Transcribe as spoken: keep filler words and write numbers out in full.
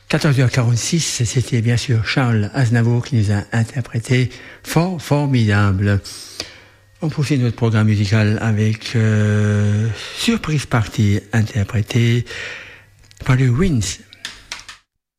quatorze heures quarante-six, c'était bien sûr Charles Aznavour qui nous a interprété fort formidable. On poursuit notre programme musical avec euh, Surprise Party interprété par les Winds.